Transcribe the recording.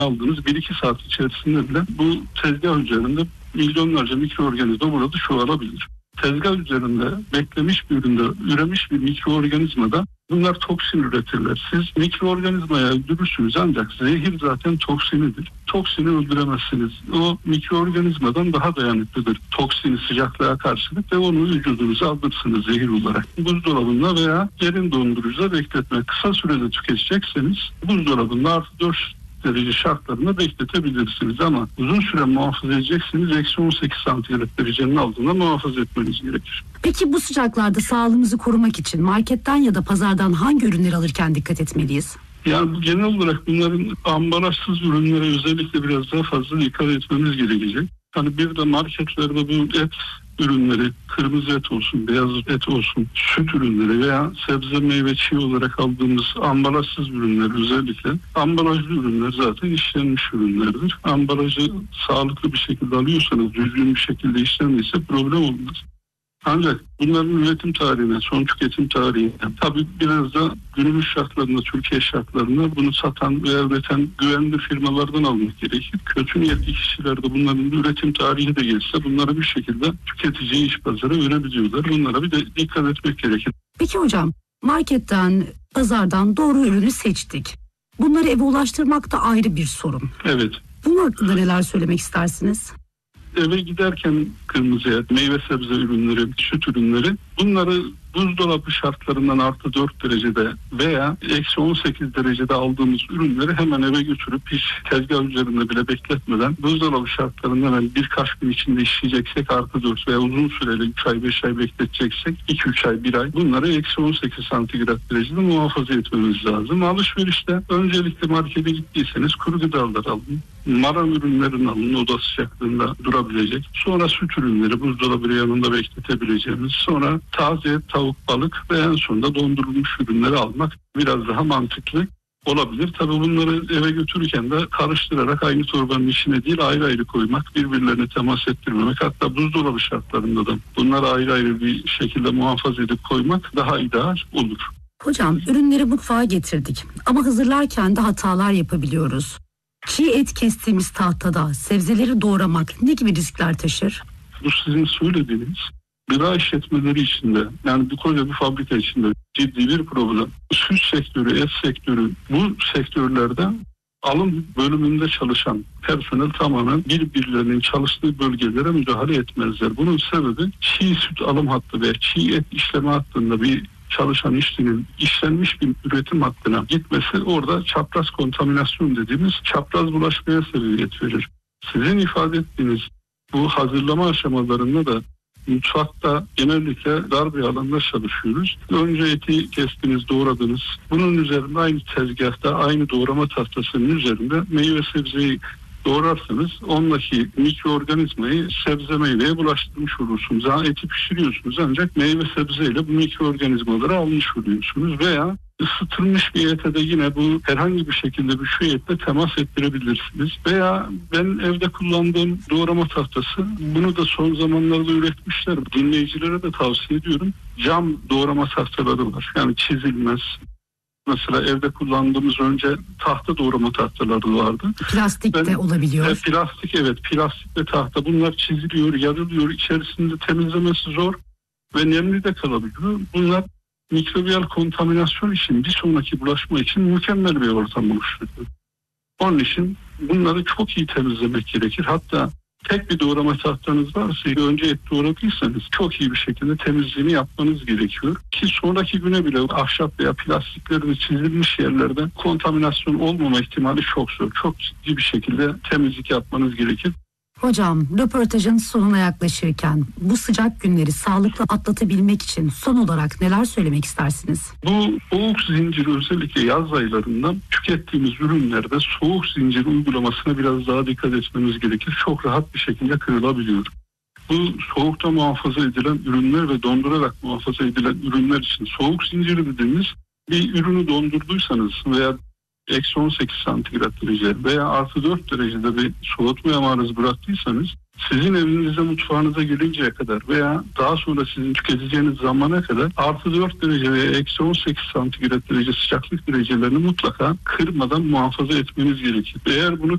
aldığınız 1-2 saat içerisinde bile bu tezgah üzerinde milyonlarca mikroorganizma burada çoğalabilir. Tezgah üzerinde beklemiş bir üründe üremiş bir mikroorganizmada bunlar toksin üretirler. Siz mikroorganizmayı öldürürsünüz ancak zehir zaten toksinidir. Toksini öldüremezsiniz. O mikroorganizmadan daha dayanıklıdır. Toksini sıcaklığa karşılık ve onu vücudunuza alırsınız zehir olarak. Buzdolabında veya derin dondurucuda bekletmek. Kısa sürede tüketecekseniz buzdolabında artı 4 derece şartlarında bekletebilirsiniz ama uzun süre muhafaza edeceksiniz. Eksi 18 santigrat derecenin altında muhafaza etmeniz gerekir. Peki bu sıcaklarda sağlığımızı korumak için marketten ya da pazardan hangi ürünleri alırken dikkat etmeliyiz? Yani genel olarak bunların ambalajsız ürünlere özellikle biraz daha fazla dikkat etmemiz gerekecek. Hani bir de marketlerde bu et ürünleri, kırmızı et olsun, beyaz et olsun, süt ürünleri veya sebze meyve çiğ olarak aldığımız ambalajsız ürünler özellikle ambalajlı ürünler zaten işlenmiş ürünlerdir. Ambalajı sağlıklı bir şekilde alıyorsanız, düzgün bir şekilde işlenmişse problem olmaz. Ancak bunların üretim tarihine, son tüketim tarihine, tabii biraz da günümüz şartlarında, Türkiye şartlarında bunu satan veya üreten güvenli firmalardan almak gerekir. Kötü niyetli kişiler de bunların üretim tarihi de geçse bunları bir şekilde tüketiciye iç pazara verebiliyorlar. Bunlara bir de dikkat etmek gerekir. Peki hocam, marketten, pazardan doğru ürünü seçtik. Bunları eve ulaştırmak da ayrı bir sorun. Evet. Bunun hakkında neler söylemek istersiniz? Eve giderken kırmızı et, meyve sebze ürünleri, süt ürünleri bunları buzdolabı şartlarından artı 4 derecede veya eksi 18 derecede aldığımız ürünleri hemen eve götürüp hiç tezgah üzerinde bile bekletmeden buzdolabı şartlarında hemen birkaç gün içinde işleyeceksek artı 4 veya uzun süreli 3 ay 5 ay bekleteceksek 2-3 ay 1 ay bunları eksi 18 santigrat derecede muhafaza etmemiz lazım. Alışverişte öncelikle markete gittiyseniz kuru gıdalar alın. Maran ürünlerini alın, oda sıcaklığında durabilecek. Sonra süt ürünleri buzdolabı yanında bekletebileceğimiz. Sonra taze et, tavuk, balık ve en sonunda dondurulmuş ürünleri almak biraz daha mantıklı olabilir. Tabii bunları eve götürürken de karıştırarak aynı torbanın içine değil ayrı ayrı koymak, birbirlerine temas ettirmemek. Hatta buzdolabı şartlarında da bunları ayrı ayrı bir şekilde muhafaza edip koymak daha ideal olur. Hocam, ürünleri mutfağa getirdik ama hazırlarken de hatalar yapabiliyoruz. Çiğ et kestiğimiz tahtada sebzeleri doğramak ne gibi riskler taşır? Bu sizin söylediğiniz gıda işletmeleri içinde, yani bu koca bir fabrika içinde ciddi bir problem. Süt sektörü, et sektörü, bu sektörlerde alım bölümünde çalışan personel tamamen birbirlerinin çalıştığı bölgelere müdahale etmezler. Bunun sebebi çiğ süt alım hattı ve çiğ et işleme hattında bir çalışan işçinin işlenmiş bir üretim hattına gitmesi orada çapraz kontaminasyon dediğimiz çapraz bulaşmaya sebebiyet verir. Sizin ifade ettiğiniz bu hazırlama aşamalarında da mutfakta genellikle dar bir alanda çalışıyoruz. Önce eti kestiniz, doğradınız. Bunun üzerinde aynı tezgahta, aynı doğrama tahtasının üzerinde meyve sebzeyi doğrarsanız ondaki mikroorganizmayı sebze meyveye bulaştırmış olursunuz. Yani eti pişiriyorsunuz ancak meyve sebzeyle bu mikroorganizmaları almış oluyorsunuz veya ısıtılmış bir ete de yine bu herhangi bir şekilde bir şu etle temas ettirebilirsiniz. Veya ben evde kullandığım doğrama tahtası, bunu da son zamanlarda üretmişler. Dinleyicilere de tavsiye ediyorum. Cam doğrama tahtaları var. Yani çizilmez. Mesela evde kullandığımız önce tahta doğrama tahtaları vardı. Plastik de olabiliyor. Plastik, evet, plastik ve tahta bunlar çiziliyor, yarılıyor. İçerisinde temizlemesi zor ve nemli de kalabiliyor. Bunlar mikrobiyal kontaminasyon için, bir sonraki bulaşma için mükemmel bir ortam oluşturuyor. Onun için bunları çok iyi temizlemek gerekir. Hatta tek bir doğrama tahtanız varsa önce et doğradıysanız çok iyi bir şekilde temizliğini yapmanız gerekiyor. Ki sonraki güne bile ahşap veya plastiklerin çizilmiş yerlerde kontaminasyon olmama ihtimali çok zor. Çok ciddi bir şekilde temizlik yapmanız gerekir. Hocam, röportajın sonuna yaklaşırken bu sıcak günleri sağlıklı atlatabilmek için son olarak neler söylemek istersiniz? Bu soğuk zincir özellikle yaz aylarında tükettiğimiz ürünlerde soğuk zincir uygulamasına biraz daha dikkat etmemiz gerekir. Çok rahat bir şekilde kırılabiliyor. Bu soğukta muhafaza edilen ürünler ve dondurarak muhafaza edilen ürünler için soğuk zincir dediğimiz bir ürünü dondurduysanız veya eksi 18 santigrat derece veya artı 4 derecede bir soğutmaya maruz bıraktıysanız sizin evinize mutfağınıza gelinceye kadar veya daha sonra sizin tüketeceğiniz zamana kadar artı 4 derece veya eksi 18 santigrat derece sıcaklık derecelerini mutlaka kırmadan muhafaza etmeniz gerekir. Eğer bunu